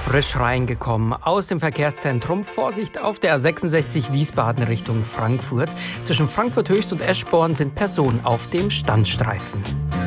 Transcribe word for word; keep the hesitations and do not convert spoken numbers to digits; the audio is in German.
Frisch reingekommen aus dem Verkehrszentrum. Vorsicht auf der A sechsundsechzig Wiesbaden Richtung Frankfurt. Zwischen Frankfurt Höchst und Eschborn sind Personen auf dem Standstreifen.